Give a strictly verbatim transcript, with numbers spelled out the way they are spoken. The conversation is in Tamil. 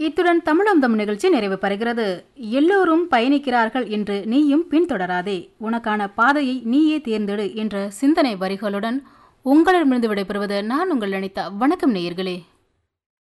இத்துடன் தமிழம்தம் நிகழ்ச்சி நிறைவு பெறுகிறது. எல்லோரும் பயணிக்கிறார்கள் என்று நீயும் பின்தொடராதே, உனக்கான பாதையை நீயே தேர்ந்தெடு என்ற சிந்தனை வரிகளுடன் உங்களிடமிருந்து விடைபெறுவது நான் உங்கள் அனிதா. வணக்கம் நேயர்களே.